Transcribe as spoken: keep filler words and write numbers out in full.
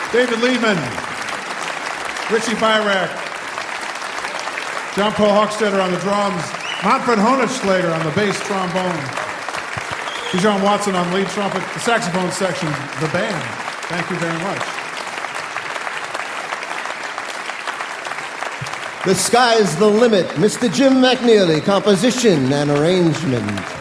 David Lehman, Richie Byrack, John Paul Hochstetter on the drums, Manfred Honigschlager on the bass trombone, Bijan Watson on lead trumpet, the saxophone section, the band. Thank you very much. The Sky's the Limit, Mister Jim McNeely, composition and arrangement.